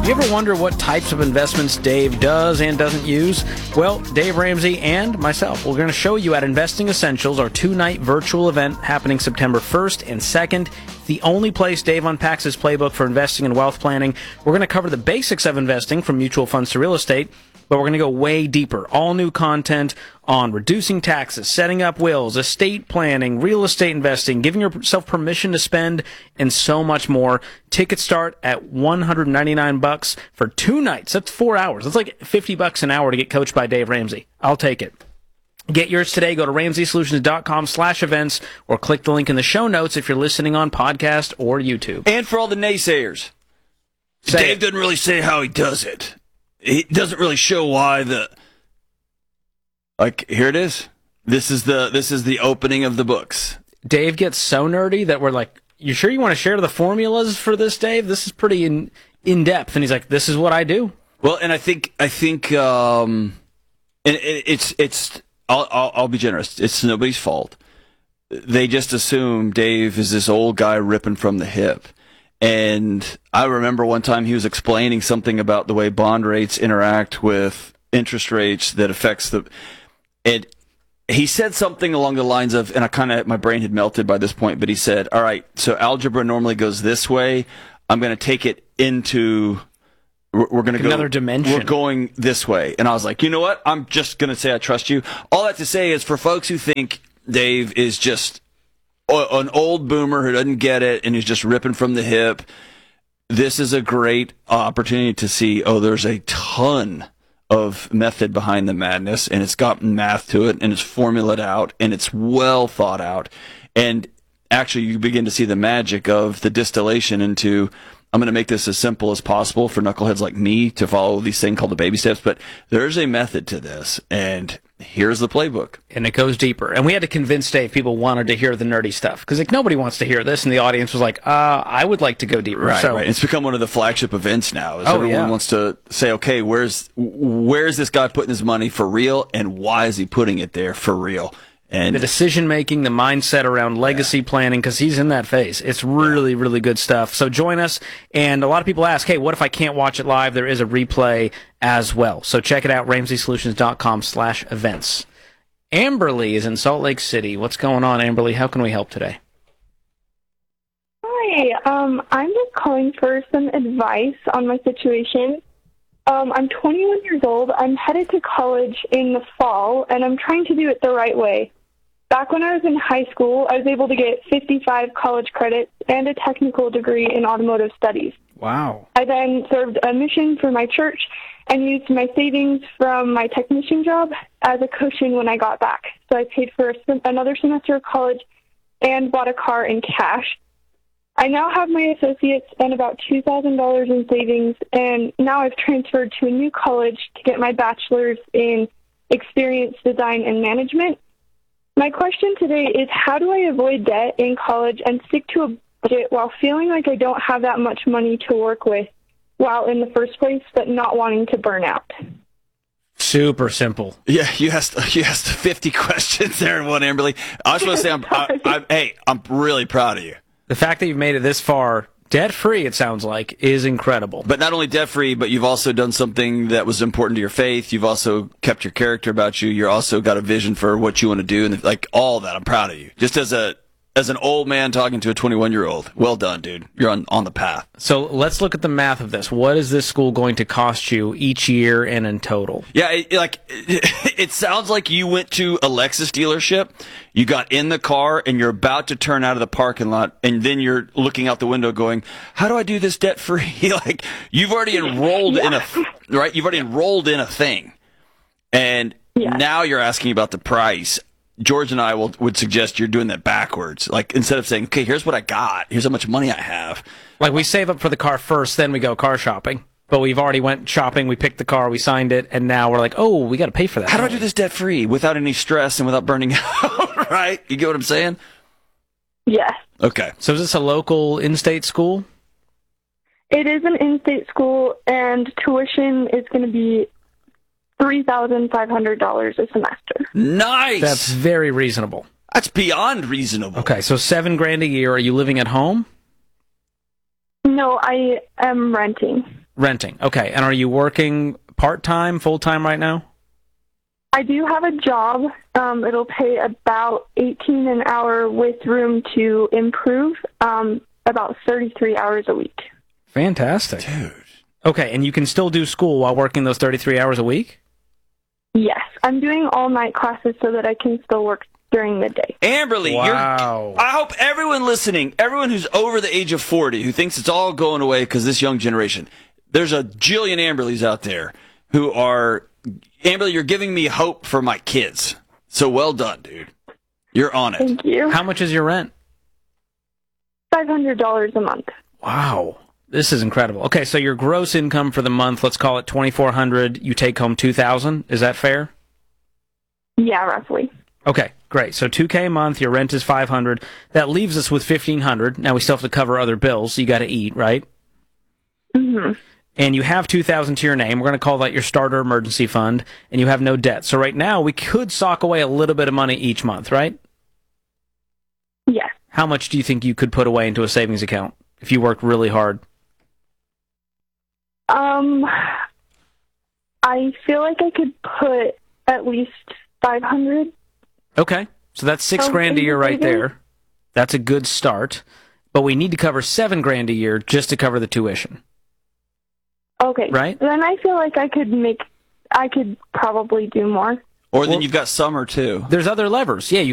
You ever wonder what types of investments Dave does and doesn't use? Well, Dave Ramsey and myself, we're going to show you at Investing Essentials, our 2-night virtual event happening September 1st and 2nd. It's the only place Dave unpacks his playbook for investing and wealth planning. We're going to cover the basics of investing from mutual funds to real estate, but we're going to go way deeper. All new content on reducing taxes, setting up wills, estate planning, real estate investing, giving yourself permission to spend, and so much more. Tickets start at $199 for 2 nights. That's 4 hours. That's like $50 an hour to get coached by Dave Ramsey. I'll take it. Get yours today. Go to RamseySolutions.com/events or click the link in the show notes if you're listening on podcast or YouTube. And for all the naysayers, Dave doesn't really say how he does it. He doesn't really show why here it is. This is the opening of the books. Dave gets so nerdy that we're like, you sure you want to share the formulas for this, Dave? This is pretty in depth. And he's like, this is what I do. Well, and I think and I'll be generous. It's nobody's fault. They just assume Dave is this old guy ripping from the hip. And I remember one time he was explaining something about the way bond rates interact with interest rates that affects and he said something along the lines of, and my brain had melted by this point, but he said, all right, so algebra normally goes this way. I'm going to take it into, we're going to go another dimension. We're going this way. And I was like, you know what? I'm just going to say I trust you. All that to say is for folks who think Dave is just an old boomer who doesn't get it and is just ripping from the hip, this is a great opportunity to see, there's a ton of method behind the madness, and it's got math to it, and it's formulated out, and it's well thought out. And actually, you begin to see the magic of the distillation into, I'm going to make this as simple as possible for knuckleheads like me to follow these things called the baby steps, but there's a method to this, and here's the playbook. And it goes deeper. And we had to convince Dave people wanted to hear the nerdy stuff, because nobody wants to hear this, and the audience was like, I would like to go deeper. Right. It's become one of the flagship events now. Everyone wants to say, okay, where's this guy putting his money for real, and why is he putting it there for real? And the decision-making, the mindset around legacy planning, because he's in that phase. It's really, really good stuff. So join us. And a lot of people ask, hey, what if I can't watch it live? There is a replay as well. So check it out, RamseySolutions.com/events. Amberly is in Salt Lake City. What's going on, Amberly? How can we help today? Hi. I'm just calling for some advice on my situation. I'm 21 years old. I'm headed to college in the fall, and I'm trying to do it the right way. Back when I was in high school, I was able to get 55 college credits and a technical degree in automotive studies. Wow. I then served a mission for my church and used my savings from my technician job as a cushion when I got back. So I paid for another semester of college and bought a car in cash. I now have my associates and about $2,000 in savings, and now I've transferred to a new college to get my bachelor's in experience design and management. My question today is, how do I avoid debt in college and stick to a budget while feeling like I don't have that much money to work with while in the first place, but not wanting to burn out? Super simple. Yeah, you asked 50 questions there in one, Amberly. I just want to say, I'm really proud of you. The fact that you've made it this far debt-free, it sounds like, is incredible. But not only debt-free, but you've also done something that was important to your faith. You've also kept your character about you. You're also got a vision for what you want to do, and all that. I'm proud of you. Just as an old man talking to a 21-year-old. Well done, dude. You're on the path. So let's look at the math of this. What is this school going to cost you each year and in total? Yeah, it sounds like you went to a Lexus dealership, you got in the car, and you're about to turn out of the parking lot, and then you're looking out the window going, how do I do this debt-free? You've already enrolled in right? You've already enrolled in a thing. And now you're asking about the price. George and I would suggest you're doing that backwards. Instead of saying, okay, here's what I got, here's how much money I have. We save up for the car first, then we go car shopping. But we've already went shopping, we picked the car, we signed it, and now we're like, oh, we got to pay for that. How do I do this debt-free without any stress and without burning out, right? You get what I'm saying? Yes. Okay. So is this a local in-state school? It is an in-state school, and tuition is going to be $3,500 a semester. Nice. That's very reasonable. That's beyond reasonable. Okay, so $7,000 a year. Are you living at home? No, I am renting. Renting. Okay. And are you working part-time, full-time right now? I do have a job. It'll pay about $18 an hour with room to improve, about 33 hours a week. Fantastic. Dude. Okay, and you can still do school while working those 33 hours a week? Yes, I'm doing all-night classes so that I can still work during the day. Amberly, Wow. I hope everyone listening, everyone who's over the age of 40, who thinks it's all going away because this young generation, there's a jillion Amberlys out there who are... Amberly, you're giving me hope for my kids. So well done, dude. You're on it. Thank you. How much is your rent? $500 a month. Wow. This is incredible. Okay, so your gross income for the month, let's call it $2,400. You take home $2,000. Is that fair? Yeah, roughly. Okay, great. So $2,000 a month, your rent is $500. That leaves us with $1,500. Now we still have to cover other bills, so you got to eat, right? Mm-hmm. And you have $2,000 to your name. We're going to call that your starter emergency fund, and you have no debt. So right now we could sock away a little bit of money each month, right? Yes. How much do you think you could put away into a savings account if you worked really hard? I feel like I could put at least 500. Okay, so that's $6,000 a year right there. That's a good start. But we need to cover $7,000 a year just to cover the tuition. Okay. Right? Then I feel like I could probably do more. Or then you've got summer, too. There's other levers. Yeah, you